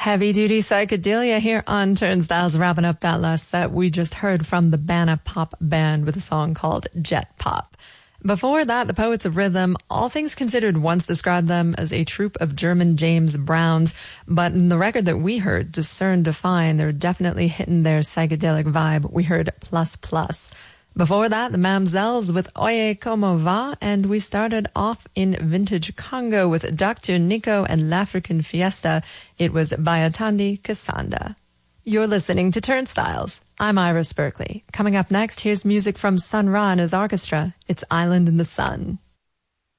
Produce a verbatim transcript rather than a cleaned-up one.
Heavy-duty psychedelia here on Turnstiles. Wrapping up that last set, we just heard from the Banna Pop Band with a song called Jet Pop. Before that, the Poets of Rhythm, all things considered, once described them as a troupe of German James Browns, but in the record that we heard, Discern Define, they're definitely hitting their psychedelic vibe. We heard Plus Plus. Before that, the Mamzelles with Oye Como Va, and we started off in vintage Congo with Doctor Nico and L'African Fiesta. It was Bayatandi Kasanda. You're listening to Turnstiles. I'm Iris Berkeley. Coming up next, here's music from Sun Ra and his orchestra. It's Island in the Sun.